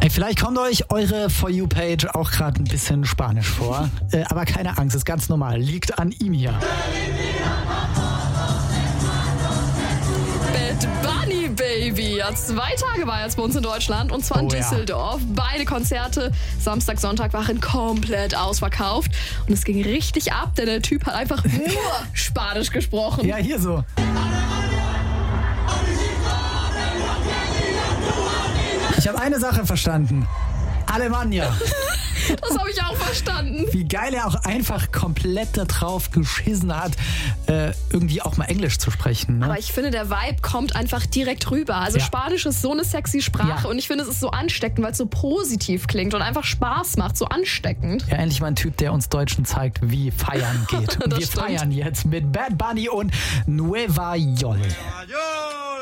Hey, vielleicht kommt euch eure For You-Page auch gerade ein bisschen spanisch vor. Aber keine Angst, ist ganz normal. Liegt an ihm hier. Bad Bunny, Baby. Ja, 2 Tage war er jetzt bei uns in Deutschland und zwar in Düsseldorf. Beide Konzerte, Samstag, Sonntag, waren komplett ausverkauft. Und es ging richtig ab, denn der Typ hat einfach nur Spanisch gesprochen. Ja, hier so. Ich habe eine Sache verstanden. Alemannia. Das habe ich auch verstanden. Wie geil er auch einfach komplett da drauf geschissen hat, irgendwie auch mal Englisch zu sprechen. Ne? Aber ich finde, der Vibe kommt einfach direkt rüber. Also Spanisch ist so eine sexy Sprache und ich finde, es ist so ansteckend, weil es so positiv klingt und einfach Spaß macht, so ansteckend. Ja, endlich mal ein Typ, der uns Deutschen zeigt, wie feiern geht. Und wir feiern jetzt mit Bad Bunny und Nueva York.